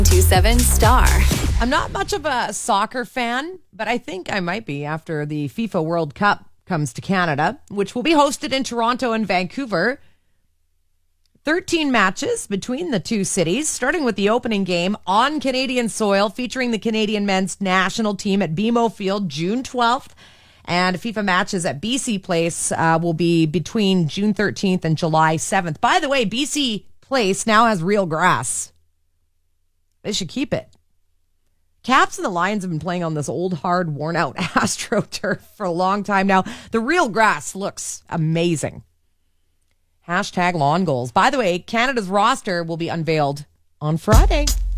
97 Star. I'm not much of a soccer fan, but I think I might be after the FIFA World Cup comes to Canada, which will be hosted in Toronto and Vancouver. 13 matches between the two cities, starting with the opening game on Canadian soil, featuring the Canadian men's national team at BMO Field June 12th. And FIFA matches at BC Place will be between June 13th and July 7th. By the way, BC Place now has real grass. They should keep it. Caps and the Lions have been playing on this old, hard, worn-out AstroTurf for a long time now. The real grass looks amazing. #lawn goals. By the way, Canada's roster will be unveiled on Friday.